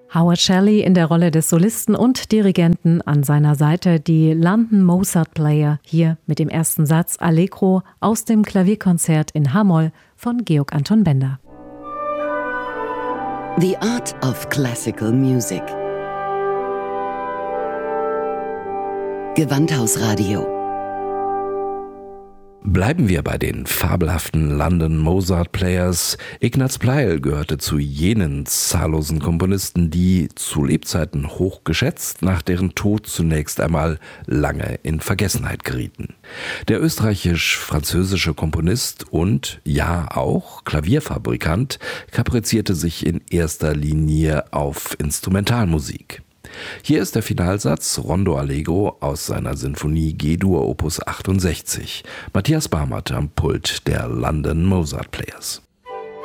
Howard Shelley in der Rolle des Solisten und Dirigenten, an seiner Seite die London Mozart Player, hier mit dem ersten Satz Allegro aus dem Klavierkonzert in H-Moll von Georg Anton Bender. The Art of Classical Music. Gewandhausradio. Bleiben wir bei den fabelhaften London Mozart Players. Ignaz Pleil gehörte zu jenen zahllosen Komponisten, die zu Lebzeiten hoch geschätzt, nach deren Tod zunächst einmal lange in Vergessenheit gerieten. Der österreichisch-französische Komponist und, ja auch, Klavierfabrikant kaprizierte sich in erster Linie auf Instrumentalmusik. Hier ist der Finalsatz Rondo Allegro aus seiner Sinfonie G-Dur Opus 68. Matthias Barmert am Pult der London Mozart Players.